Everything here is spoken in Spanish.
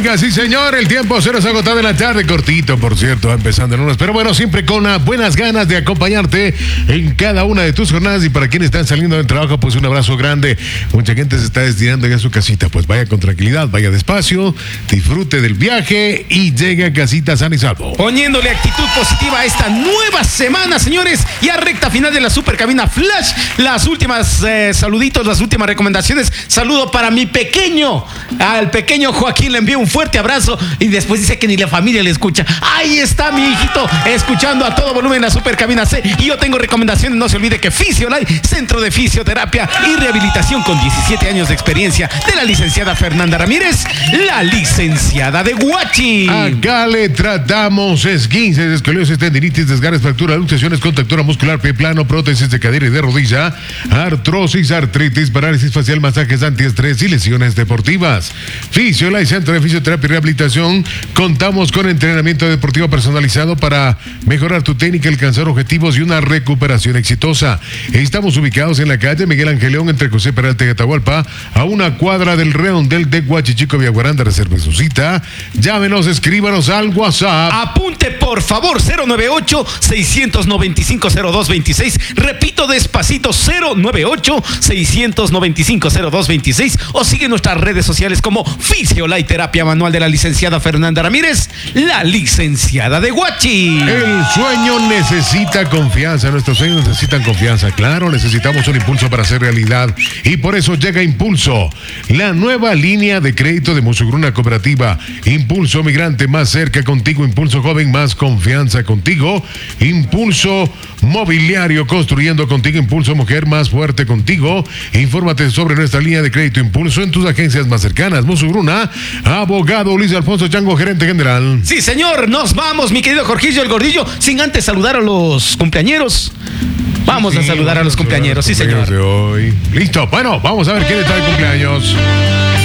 Oiga, sí señor, el tiempo se nos ha agotado en la tarde, cortito por cierto, empezando el lunes, pero bueno, siempre con buenas ganas de acompañarte en cada una de tus jornadas. Y para quienes están saliendo del trabajo, pues un abrazo grande. Mucha gente se está destinando ya a su casita, pues vaya con tranquilidad, vaya despacio, disfrute del viaje y llegue a casita sano y salvo. Poniéndole actitud positiva a esta nueva semana, señores, ya recta final de la Super Cabina Flash. Las últimas saluditos, las últimas recomendaciones. Saludo para mi pequeño, al pequeño Joaquín, le envío un fuerte abrazo y después dice que ni la familia le escucha. Ahí está mi hijito, escuchando a todo volumen la Super Cabina C. Y yo tengo recomendaciones, no se olvide que Fisiolife, Centro de Fisioterapia y Rehabilitación con 17 años de experiencia, de la licenciada Fernanda Ramírez, la licenciada de Guachi. Acá le tratamos esguinces, escoliosis, tendinitis, desgarres, fracturas, luxaciones, contractura muscular, pie plano, prótesis de cadera y de rodilla, artrosis, artritis, parálisis facial, masajes antiestrés y lesiones deportivas. Fisiolife, Centro de Fisioterapia y Rehabilitación. Contamos con entrenamiento deportivo personalizado para mejorar tu técnica, alcanzar objetivos y una recuperación exitosa. Estamos ubicados en la calle Miguel Ángel León, entre José Peralta y Atahualpa, a una cuadra del redondel de Huachichico, Villaguaranda. Reserve su cita. Llámenos, escríbanos al WhatsApp. Apunte por favor, 098-695-0226. Repito despacito, 098-695-0226. O sigue nuestras redes sociales como Fisiolife Terapia Manual de la licenciada Fernanda Ramírez, la licenciada de Guachi. El sueño necesita confianza, nuestros sueños necesitan confianza. Claro, necesitamos un impulso para hacer realidad. Y por eso llega Impulso, la nueva línea de crédito de Musugruna Cooperativa. Impulso Migrante, más cerca contigo. Impulso Joven, más confianza contigo. Impulso Mobiliario, construyendo contigo. Impulso Mujer, más fuerte contigo. Infórmate sobre nuestra línea de crédito Impulso en tus agencias más cercanas. Musugruna, abogado Luis Alfonso Chango, gerente general. Sí, señor, nos vamos, mi querido Jorgillo el Gordillo, sin antes saludar a los cumpleañeros. Vamos a saludar a los cumpleañeros, sí, señor. De hoy. Listo, bueno, vamos a ver quién está de cumpleaños.